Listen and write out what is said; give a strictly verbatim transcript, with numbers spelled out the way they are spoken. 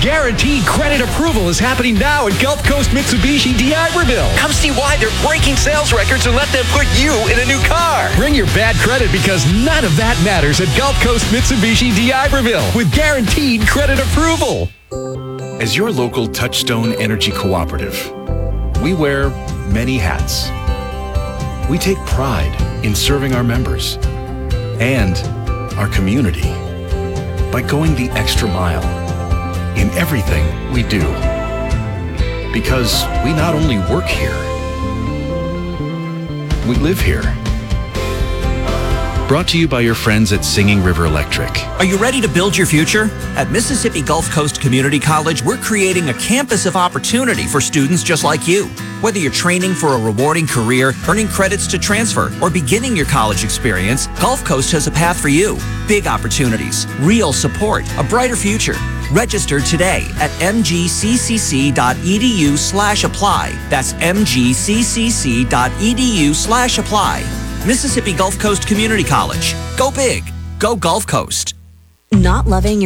Guaranteed credit approval is happening now at Gulf Coast Mitsubishi D'Iberville. Come see why they're breaking sales records and let them put you in a new car. Bring your bad credit because none of that matters at Gulf Coast Mitsubishi D'Iberville with guaranteed credit approval. As your local Touchstone Energy Cooperative, we wear many hats. We take pride in serving our members and our community by going the extra mile in everything we do. Because we not only work here, we live here. Brought to you by your friends at Singing River Electric. Are you ready to build your future? At Mississippi Gulf Coast Community College, we're creating a campus of opportunity for students just like you. Whether you're training for a rewarding career, earning credits to transfer, or beginning your college experience, Gulf Coast has a path for you. Big opportunities, real support, a brighter future. Register today at mgccc.edu slash apply. That's mgccc.edu slash apply. Mississippi Gulf Coast Community College. Go big. Go Gulf Coast. Not loving your